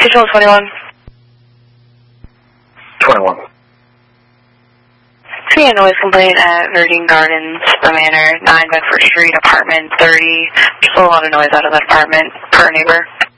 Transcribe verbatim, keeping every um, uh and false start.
Control twenty-one. twenty-one. See a noise complaint at Verdine Gardens, the Manor, nine Bedford Street, apartment thirty. Just a lot of noise out of that apartment per neighbor.